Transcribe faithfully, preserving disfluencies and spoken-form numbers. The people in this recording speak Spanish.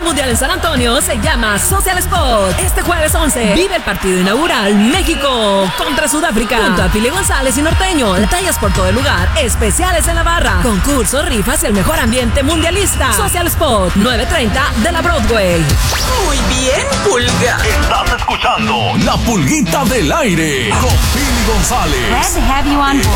Mundial en San Antonio se llama Social Spot. Este jueves once vive el partido inaugural México contra Sudáfrica. Junto a Pili González y Norteño. Detalles por todo el lugar. Especiales en la barra. Concursos, rifas y el mejor ambiente mundialista. Social Spot, nueve treinta de la Broadway. Muy bien, Pulga. Estás escuchando La Pulguita del Aire con Pili González. Glad to have you on board.